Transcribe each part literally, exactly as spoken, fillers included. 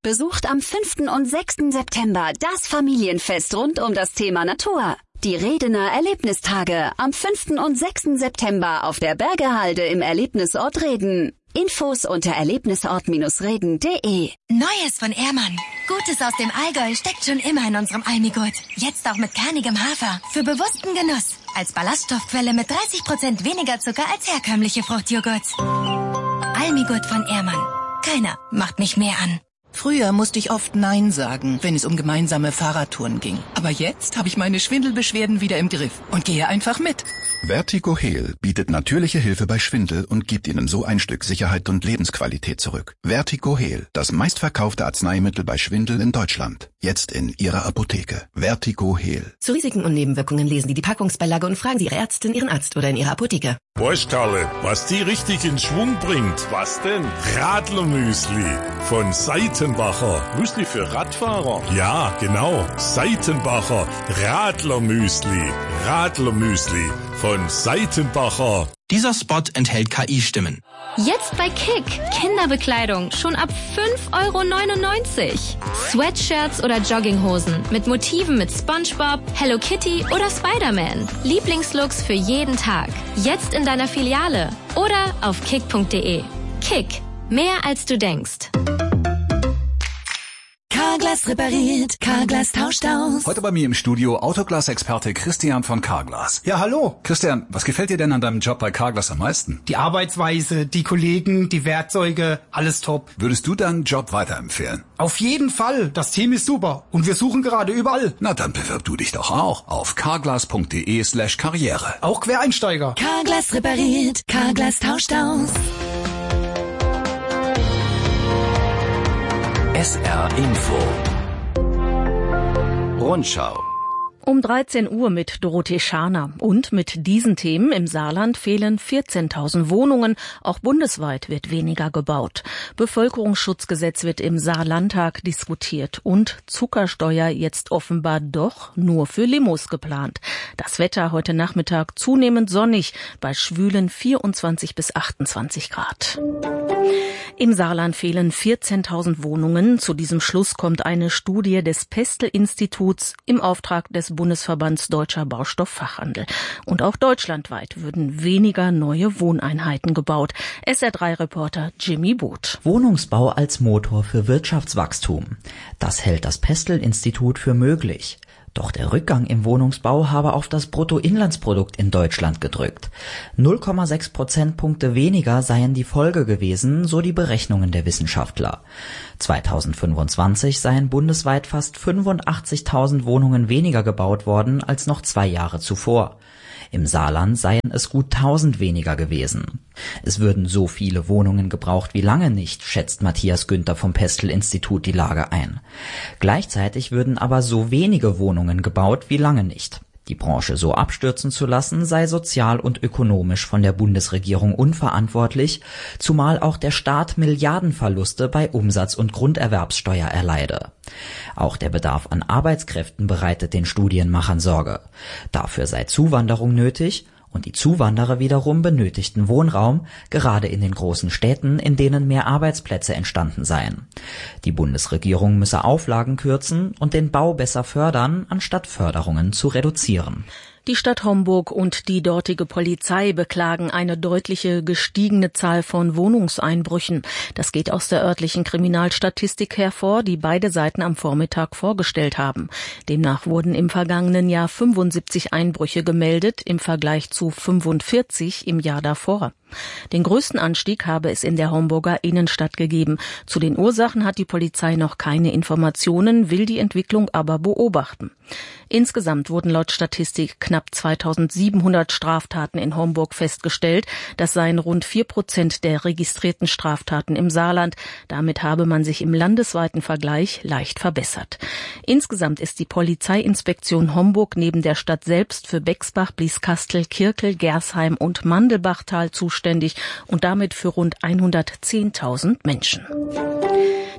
besucht am fünften und sechsten September das Familienfest rund um das Thema Natur. Die Redener Erlebnistage am fünften und sechsten September auf der Bergehalde im Erlebnisort Reden. Infos unter erlebnisort reden punkt de. Neues von Ehrmann. Gutes aus dem Allgäu steckt schon immer in unserem Almigurt. Jetzt auch mit kernigem Hafer. Für bewussten Genuss. Als Ballaststoffquelle mit dreißig Prozent weniger Zucker als herkömmliche Fruchtjoghurts. Almigurt von Ehrmann. Keiner macht mich mehr an. Früher musste ich oft Nein sagen, wenn es um gemeinsame Fahrradtouren ging. Aber jetzt habe ich meine Schwindelbeschwerden wieder im Griff und gehe einfach mit. Vertigo Heal bietet natürliche Hilfe bei Schwindel und gibt Ihnen so ein Stück Sicherheit und Lebensqualität zurück. Vertigo Heal, das meistverkaufte Arzneimittel bei Schwindel in Deutschland. Jetzt in Ihrer Apotheke. Vertigo Heal. Zu Risiken und Nebenwirkungen lesen Sie die Packungsbeilage und fragen Sie Ihre Ärztin, Ihren Arzt oder in Ihrer Apotheke. Weißt Karle, was die richtig in Schwung bringt? Was denn? Radlermüsli von Seitenbacher. Müsli für Radfahrer? Ja, genau. Seitenbacher Radlermüsli. Radlermüsli von Seitenbacher. Dieser Spot enthält K I-Stimmen. Jetzt bei Kick. Kinderbekleidung schon ab fünf Euro neunundneunzig. Sweatshirts oder Jogginghosen mit Motiven mit SpongeBob, Hello Kitty oder Spider-Man. Lieblingslooks für jeden Tag. Jetzt in deiner Filiale oder auf kick punkt de. Kick. Mehr als du denkst. Carglass repariert, Carglass tauscht aus. Heute bei mir im Studio Autoglas-Experte Christian von Carglass. Ja, hallo. Christian, was gefällt dir denn an deinem Job bei Carglass am meisten? Die Arbeitsweise, die Kollegen, die Werkzeuge, alles top. Würdest du deinen Job weiterempfehlen? Auf jeden Fall. Das Team ist super und wir suchen gerade überall. Na, dann bewirb du dich doch auch auf carglass punkt de slash karriere. Auch Quereinsteiger. Carglass repariert, Carglass tauscht aus. S R Info. Rundschau. Um dreizehn Uhr mit Dorothee Scharner. Und mit diesen Themen im Saarland fehlen vierzehntausend Wohnungen. Auch bundesweit wird weniger gebaut. Bevölkerungsschutzgesetz wird im Saarlandtag diskutiert. Und Zuckersteuer jetzt offenbar doch nur für Limos geplant. Das Wetter heute Nachmittag zunehmend sonnig bei schwülen vierundzwanzig bis achtundzwanzig Grad. Im Saarland fehlen vierzehntausend Wohnungen. Zu diesem Schluss kommt eine Studie des Pestel-Instituts im Auftrag des Bundesverbands Deutscher Baustofffachhandel. Und auch deutschlandweit würden weniger neue Wohneinheiten gebaut. S R drei Reporter Jimmy Booth. Wohnungsbau als Motor für Wirtschaftswachstum. Das hält das Pestel-Institut für möglich. Doch der Rückgang im Wohnungsbau habe auf das Bruttoinlandsprodukt in Deutschland gedrückt. null Komma sechs Prozentpunkte weniger seien die Folge gewesen, so die Berechnungen der Wissenschaftler. zweitausendfünfundzwanzig seien bundesweit fast fünfundachtzigtausend Wohnungen weniger gebaut worden als noch zwei Jahre zuvor. Im Saarland seien es gut tausend weniger gewesen. Es würden so viele Wohnungen gebraucht wie lange nicht, schätzt Matthias Günther vom Pestel-Institut die Lage ein. Gleichzeitig würden aber so wenige Wohnungen gebaut wie lange nicht. Die Branche so abstürzen zu lassen, sei sozial und ökonomisch von der Bundesregierung unverantwortlich, zumal auch der Staat Milliardenverluste bei Umsatz- und Grunderwerbssteuer erleide. Auch der Bedarf an Arbeitskräften bereitet den Studienmachern Sorge. Dafür sei Zuwanderung nötig und die Zuwanderer wiederum benötigten Wohnraum, gerade in den großen Städten, in denen mehr Arbeitsplätze entstanden seien. Die Bundesregierung müsse Auflagen kürzen und den Bau besser fördern, anstatt Förderungen zu reduzieren. Die Stadt Homburg und die dortige Polizei beklagen eine deutliche gestiegene Zahl von Wohnungseinbrüchen. Das geht aus der örtlichen Kriminalstatistik hervor, die beide Seiten am Vormittag vorgestellt haben. Demnach wurden im vergangenen Jahr fünfundsiebzig Einbrüche gemeldet, im Vergleich zu fünfundvierzig im Jahr davor. Den größten Anstieg habe es in der Homburger Innenstadt gegeben. Zu den Ursachen hat die Polizei noch keine Informationen, will die Entwicklung aber beobachten. Insgesamt wurden laut Statistik knapp zweitausendsiebenhundert Straftaten in Homburg festgestellt. Das seien rund vier Prozent der registrierten Straftaten im Saarland. Damit habe man sich im landesweiten Vergleich leicht verbessert. Insgesamt ist die Polizeiinspektion Homburg neben der Stadt selbst für Bexbach, Blieskastel, Kirkel, Gersheim und Mandelbachtal zuständig und damit für rund hundertzehntausend Menschen.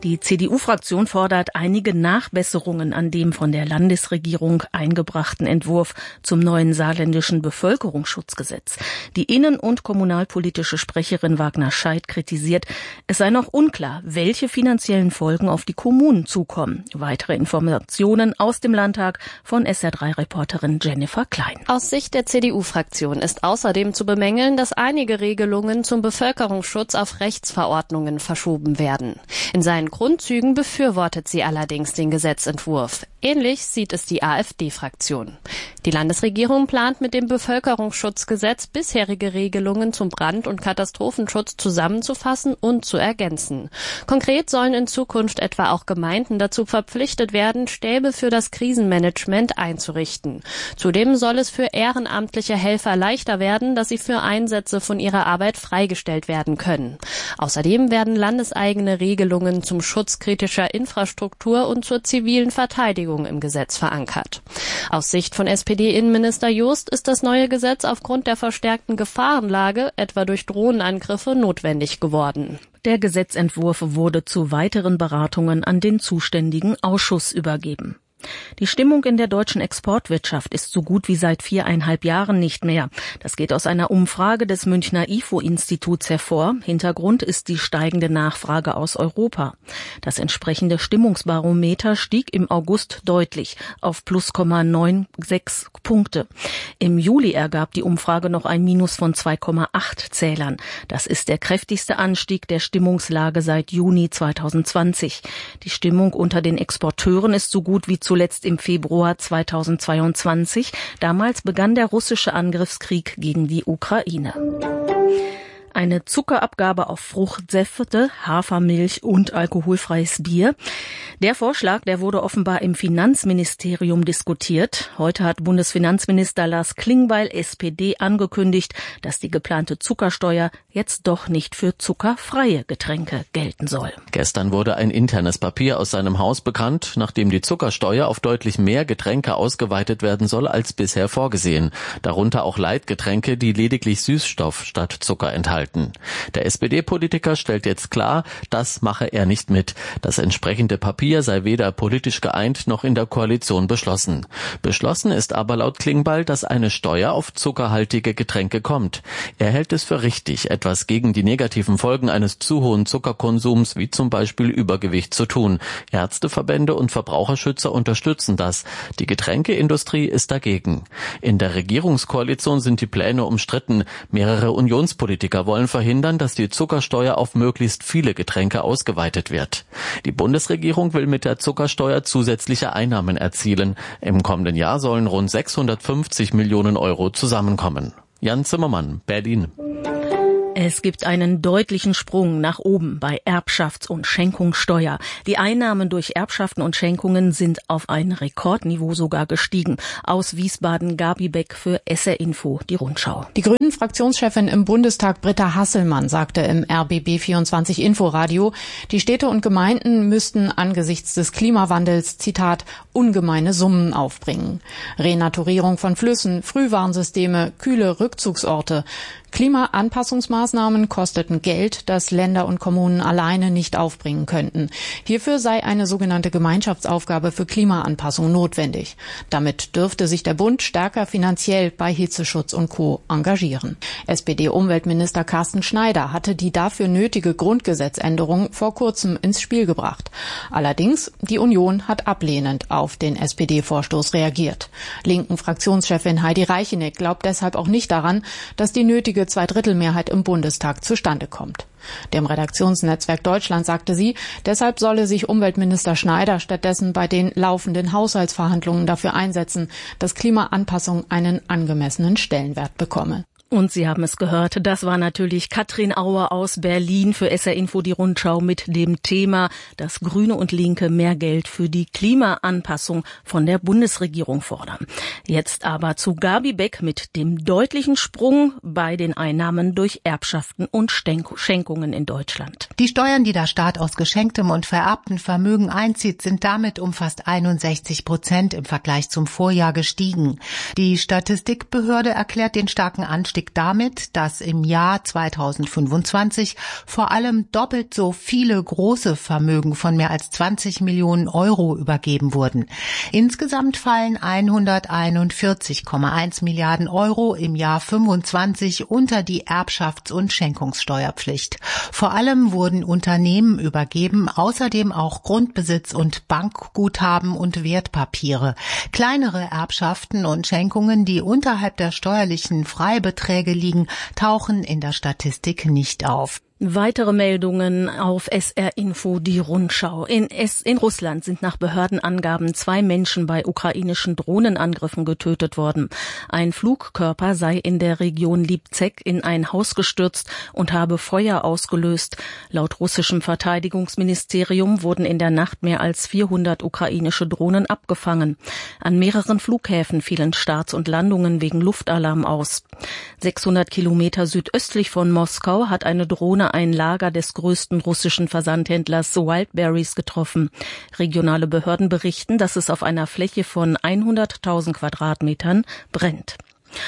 Die C D U-Fraktion fordert einige Nachbesserungen an dem von der Landesregierung eingebrachten Entwurf zum neuen saarländischen Bevölkerungsschutzgesetz. Die innen- und kommunalpolitische Sprecherin Wagner Scheidt kritisiert, es sei noch unklar, welche finanziellen Folgen auf die Kommunen zukommen. Weitere Informationen aus dem Landtag von S R drei Reporterin Jennifer Klein. Aus Sicht der C D U-Fraktion ist außerdem zu bemängeln, dass einige Regelungen zum Bevölkerungsschutz auf Rechtsverordnungen verschoben werden. In seinen Grundzügen befürwortet sie allerdings den Gesetzentwurf. Ähnlich sieht es die AfD-Fraktion. Die Landesregierung plant mit dem Bevölkerungsschutzgesetz bisherige Regelungen zum Brand- und Katastrophenschutz zusammenzufassen und zu ergänzen. Konkret sollen in Zukunft etwa auch Gemeinden dazu verpflichtet werden, Stäbe für das Krisenmanagement einzurichten. Zudem soll es für ehrenamtliche Helfer leichter werden, dass sie für Einsätze von ihrer Arbeit freigestellt werden können. Außerdem werden landeseigene Regelungen zum Schutz kritischer Infrastruktur und zur zivilen Verteidigung im Gesetz verankert. Aus Sicht von S P D-Innenminister Jost ist das neue Gesetz aufgrund der verstärkten Gefahrenlage, etwa durch Drohnenangriffe, notwendig geworden. Der Gesetzentwurf wurde zu weiteren Beratungen an den zuständigen Ausschuss übergeben. Die Stimmung in der deutschen Exportwirtschaft ist so gut wie seit viereinhalb Jahren nicht mehr. Das geht aus einer Umfrage des Münchner I F O-Instituts hervor. Hintergrund ist die steigende Nachfrage aus Europa. Das entsprechende Stimmungsbarometer stieg im August deutlich auf plus Komma sechsundneunzig Punkte. Im Juli ergab die Umfrage noch ein Minus von zwei Komma acht Zählern. Das ist der kräftigste Anstieg der Stimmungslage seit Juni zweitausendzwanzig. Die Stimmung unter den Exporteuren ist so gut wie zu Zuletzt im Februar zweitausendzweiundzwanzig. Damals begann der russische Angriffskrieg gegen die Ukraine. Eine Zuckerabgabe auf Fruchtsäfte, Hafermilch und alkoholfreies Bier. Der Vorschlag, der wurde offenbar im Finanzministerium diskutiert. Heute hat Bundesfinanzminister Lars Klingbeil, S P D, angekündigt, dass die geplante Zuckersteuer jetzt doch nicht für zuckerfreie Getränke gelten soll. Gestern wurde ein internes Papier aus seinem Haus bekannt, nachdem die Zuckersteuer auf deutlich mehr Getränke ausgeweitet werden soll als bisher vorgesehen. Darunter auch Leitgetränke, die lediglich Süßstoff statt Zucker enthalten. Der S P D-Politiker stellt jetzt klar, das mache er nicht mit. Das entsprechende Papier sei weder politisch geeint noch in der Koalition beschlossen. Beschlossen ist aber laut Klingbeil, dass eine Steuer auf zuckerhaltige Getränke kommt. Er hält es für richtig, etwas gegen die negativen Folgen eines zu hohen Zuckerkonsums, wie zum Beispiel Übergewicht, zu tun. Ärzteverbände und Verbraucherschützer unterstützen das. Die Getränkeindustrie ist dagegen. In der Regierungskoalition sind die Pläne umstritten. Mehrere Unionspolitiker wollen wollen verhindern, dass die Zuckersteuer auf möglichst viele Getränke ausgeweitet wird. Die Bundesregierung will mit der Zuckersteuer zusätzliche Einnahmen erzielen. Im kommenden Jahr sollen rund sechshundertfünfzig Millionen Euro zusammenkommen. Jan Zimmermann, Berlin. Es gibt einen deutlichen Sprung nach oben bei Erbschafts- und Schenkungssteuer. Die Einnahmen durch Erbschaften und Schenkungen sind auf ein Rekordniveau sogar gestiegen. Aus Wiesbaden Gabi Beck für S R Info, die Rundschau. Die Grünen-Fraktionschefin im Bundestag Britta Hasselmann sagte im R B B vierundzwanzig Inforadio, die Städte und Gemeinden müssten angesichts des Klimawandels, Zitat, ungemeine Summen aufbringen. Renaturierung von Flüssen, Frühwarnsysteme, kühle Rückzugsorte. Klimaanpassungsmaßnahmen kosteten Geld, das Länder und Kommunen alleine nicht aufbringen könnten. Hierfür sei eine sogenannte Gemeinschaftsaufgabe für Klimaanpassung notwendig. Damit dürfte sich der Bund stärker finanziell bei Hitzeschutz und Co. engagieren. S P D-Umweltminister Carsten Schneider hatte die dafür nötige Grundgesetzänderung vor kurzem ins Spiel gebracht. Allerdings, die Union hat ablehnend auf den S P D-Vorstoß reagiert. Linken Fraktionschefin Heidi Reicheneck glaubt deshalb auch nicht daran, dass die nötige Zweidrittelmehrheit im Bundestag zustande kommt. Dem Redaktionsnetzwerk Deutschland sagte sie, deshalb solle sich Umweltminister Schneider stattdessen bei den laufenden Haushaltsverhandlungen dafür einsetzen, dass Klimaanpassung einen angemessenen Stellenwert bekomme. Und Sie haben es gehört, das war natürlich Katrin Auer aus Berlin für S R Info die Rundschau mit dem Thema, dass Grüne und Linke mehr Geld für die Klimaanpassung von der Bundesregierung fordern. Jetzt aber zu Gabi Beck mit dem deutlichen Sprung bei den Einnahmen durch Erbschaften und Schenkungen in Deutschland. Die Steuern, die der Staat aus geschenktem und vererbtem Vermögen einzieht, sind damit um fast einundsechzig Prozent im Vergleich zum Vorjahr gestiegen. Die Statistikbehörde erklärt den starken Anstieg Politik damit, dass im Jahr zweitausendfünfundzwanzig vor allem doppelt so viele große Vermögen von mehr als zwanzig Millionen Euro übergeben wurden. Insgesamt fallen hunderteinundvierzig Komma eins Milliarden Euro im Jahr fünfundzwanzig unter die Erbschafts- und Schenkungssteuerpflicht. Vor allem wurden Unternehmen übergeben, außerdem auch Grundbesitz und Bankguthaben und Wertpapiere. Kleinere Erbschaften und Schenkungen, die unterhalb der steuerlichen Freibeträge liegen, tauchen in der Statistik nicht auf. Weitere Meldungen auf S R Info, die Rundschau. In, S- in Russland sind nach Behördenangaben zwei Menschen bei ukrainischen Drohnenangriffen getötet worden. Ein Flugkörper sei in der Region Lipzek in ein Haus gestürzt und habe Feuer ausgelöst. Laut russischem Verteidigungsministerium wurden in der Nacht mehr als vierhundert ukrainische Drohnen abgefangen. An mehreren Flughäfen fielen Starts und Landungen wegen Luftalarm aus. sechshundert Kilometer südöstlich von Moskau hat eine Drohne ein Lager des größten russischen Versandhändlers Wildberries getroffen. Regionale Behörden berichten, dass es auf einer Fläche von hunderttausend Quadratmetern brennt.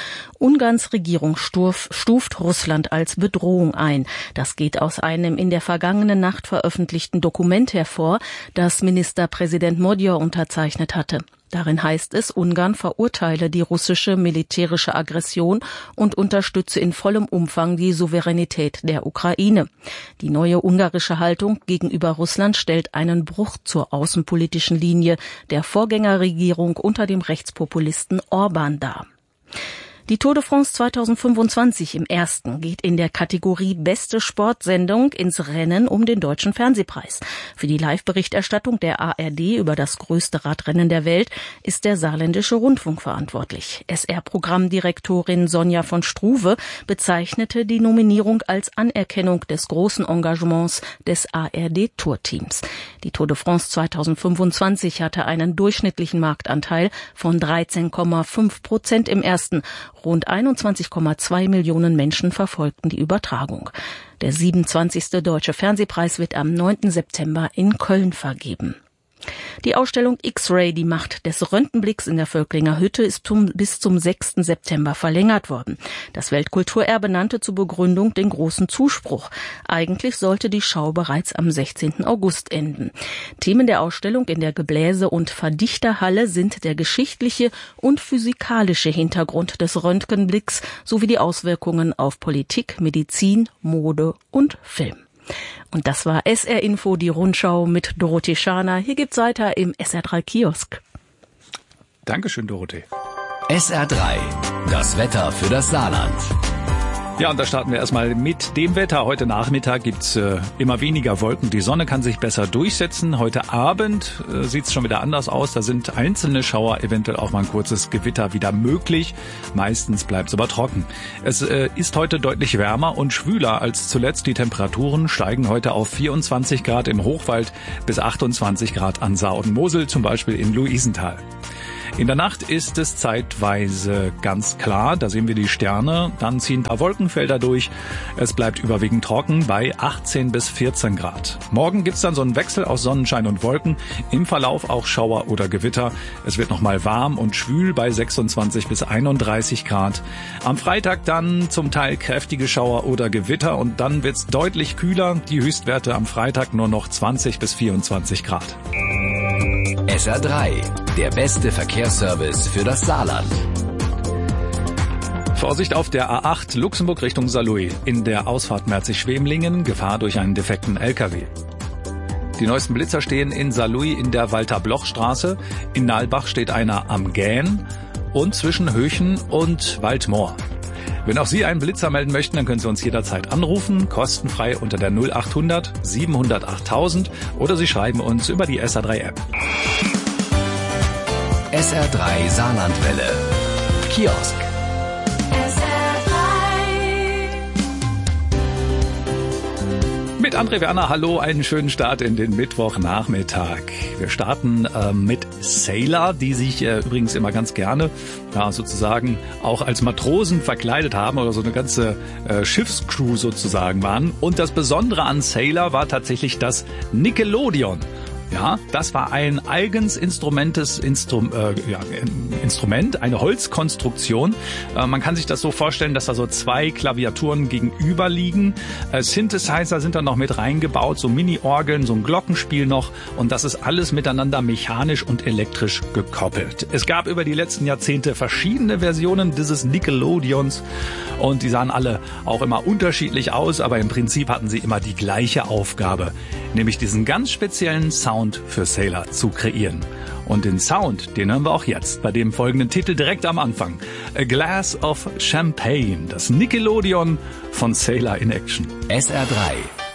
Ungarns Regierung stuf, stuft Russland als Bedrohung ein. Das geht aus einem in der vergangenen Nacht veröffentlichten Dokument hervor, das Ministerpräsident Magyar unterzeichnet hatte. Darin heißt es, Ungarn verurteile die russische militärische Aggression und unterstütze in vollem Umfang die Souveränität der Ukraine. Die neue ungarische Haltung gegenüber Russland stellt einen Bruch zur außenpolitischen Linie der Vorgängerregierung unter dem Rechtspopulisten Orban dar. Die Tour de France zweitausendfünfundzwanzig im ersten geht in der Kategorie Beste Sportsendung ins Rennen um den Deutschen Fernsehpreis. Für die Live-Berichterstattung der A R D über das größte Radrennen der Welt ist der Saarländische Rundfunk verantwortlich. S R-Programmdirektorin Sonja von Struve bezeichnete die Nominierung als Anerkennung des großen Engagements des A R D-Tourteams. Die Tour de France zweitausendfünfundzwanzig hatte einen durchschnittlichen Marktanteil von dreizehn Komma fünf Prozent im ersten. Rund einundzwanzig Komma zwei Millionen Menschen verfolgten die Übertragung. Der siebenundzwanzigste Deutsche Fernsehpreis wird am neunten September in Köln vergeben. Die Ausstellung X-Ray, die Macht des Röntgenblicks in der Völklinger Hütte, ist zum, bis zum sechsten September verlängert worden. Das Weltkulturerbe nannte zur Begründung den großen Zuspruch. Eigentlich sollte die Schau bereits am sechzehnten August enden. Themen der Ausstellung in der Gebläse- und Verdichterhalle sind der geschichtliche und physikalische Hintergrund des Röntgenblicks sowie die Auswirkungen auf Politik, Medizin, Mode und Film. Und das war S R Info, die Rundschau mit Dorothee Schaner. Hier gibt's weiter im S R drei Kiosk. Dankeschön, Dorothee. S R drei, das Wetter für das Saarland. Ja, und da starten wir erstmal mit dem Wetter. Heute Nachmittag gibt's äh, immer weniger Wolken. Die Sonne kann sich besser durchsetzen. Heute Abend äh, sieht's schon wieder anders aus. Da sind einzelne Schauer, eventuell auch mal ein kurzes Gewitter wieder möglich. Meistens bleibt's aber trocken. Es äh, ist heute deutlich wärmer und schwüler als zuletzt. Die Temperaturen steigen heute auf vierundzwanzig Grad im Hochwald bis achtundzwanzig Grad an Saar und Mosel, zum Beispiel in Luisenthal. In der Nacht ist es zeitweise ganz klar, da sehen wir die Sterne, dann ziehen ein paar Wolkenfelder durch. Es bleibt überwiegend trocken bei achtzehn bis vierzehn Grad. Morgen gibt's dann so einen Wechsel aus Sonnenschein und Wolken, im Verlauf auch Schauer oder Gewitter. Es wird nochmal warm und schwül bei sechsundzwanzig bis einunddreißig Grad. Am Freitag dann zum Teil kräftige Schauer oder Gewitter und dann wird's deutlich kühler. Die Höchstwerte am Freitag nur noch zwanzig bis vierundzwanzig Grad. S R drei, der beste Verkehrsservice für das Saarland. Vorsicht auf der A acht Luxemburg Richtung Saarlouis. In der Ausfahrt Merzig-Schwemlingen Gefahr durch einen defekten L K W. Die neuesten Blitzer stehen in Saarlouis in der Walter-Bloch-Straße. In Nalbach steht einer am Gähn und zwischen Höchen und Waldmoor. Wenn auch Sie einen Blitzer melden möchten, dann können Sie uns jederzeit anrufen, kostenfrei unter der null achthundert siebenhundertacht oder Sie schreiben uns über die S R drei App. S R drei Saarlandwelle. Kiosk. Mit André Werner, hallo, einen schönen Start in den Mittwochnachmittag. Wir starten äh, mit Sailor, die sich äh, übrigens immer ganz gerne ja, sozusagen auch als Matrosen verkleidet haben oder so eine ganze äh, Schiffscrew sozusagen waren. Und das Besondere an Sailor war tatsächlich das Nickelodeon. Ja, das war ein eigens instrumentes Instrum, äh, ja, Instrument, eine Holzkonstruktion. Äh, man kann sich das so vorstellen, dass da so zwei Klaviaturen gegenüber liegen. Äh, Synthesizer sind da noch mit reingebaut, so Mini-Orgeln, so ein Glockenspiel noch. Und das ist alles miteinander mechanisch und elektrisch gekoppelt. Es gab über die letzten Jahrzehnte verschiedene Versionen dieses Nickelodeons. Und die sahen alle auch immer unterschiedlich aus, aber im Prinzip hatten sie immer die gleiche Aufgabe, nämlich diesen ganz speziellen Sound für Sailor zu kreieren. Und den Sound, den hören wir auch jetzt bei dem folgenden Titel direkt am Anfang. A Glass of Champagne, das Nickelodeon von Sailor in Action. S R drei,